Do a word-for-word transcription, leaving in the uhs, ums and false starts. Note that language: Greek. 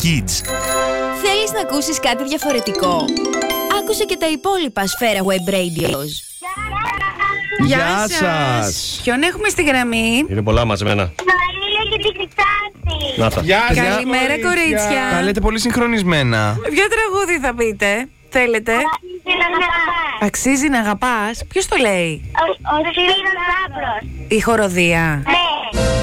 Kids. Θέλεις να ακούσεις κάτι διαφορετικό? Άκουσε και τα υπόλοιπα Σφαίρα Web Radios. Γεια σας. Ποιον έχουμε στη γραμμή? Είναι πολλά μαζεμένα. Να τα. Γεια σας, Καλημέρα, κορίτσια. Τα λέτε πολύ συγχρονισμένα. Ποιο τραγούδι θα πείτε? Θέλετε? Αξίζει να αγαπάς. Ποιος το λέει? Ο Σπύρος Λάμπρος. Η χοροδία. Ναι.